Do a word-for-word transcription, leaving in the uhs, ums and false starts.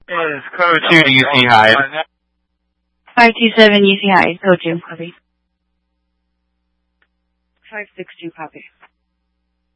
Is code two to U C Hive. five two seven U C Hive, code two, copy. five six two, copy.